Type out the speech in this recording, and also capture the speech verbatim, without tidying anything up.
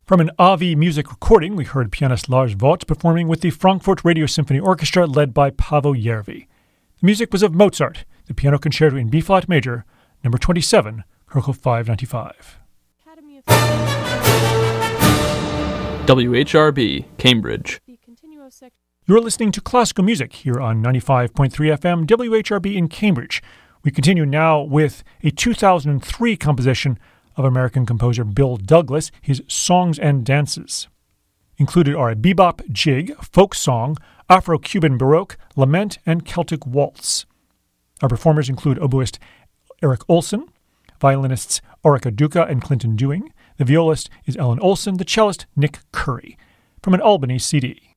From an A V I music recording, we heard pianist Lars Vogt performing with the Frankfurt Radio Symphony Orchestra led by Paavo Järvi. The music was of Mozart, the Piano Concerto in B-flat major, number twenty-seven, Köchel five ninety-five. W H R B, Cambridge. You're listening to classical music here on ninety-five point three F M, W H R B in Cambridge. We continue now with a two thousand three composition of American composer Bill Douglas, his Songs and Dances. Included are a bebop, jig, folk song, Afro-Cuban Baroque, lament, and Celtic waltz. Our performers include oboist Eric Olson, violinists Orica Duca and Clinton Dewing. The violist is Ellen Olson, the cellist Nick Curry. From an Albany C D.